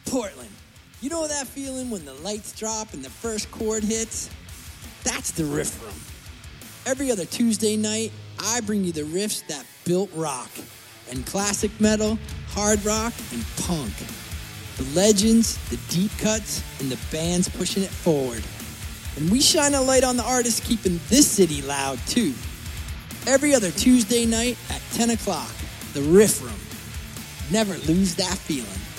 Portland. You know that feeling when the lights drop and the first chord hits? That's the Riff Room. Every other Tuesday night, I bring you the riffs that built rock, and classic metal, hard rock, and punk. The legends, the deep cuts, and the bands pushing it forward. And we shine a light on the artists keeping this city loud, too. Every other Tuesday night at 10 o'clock, the Riff Room. Never lose that feeling.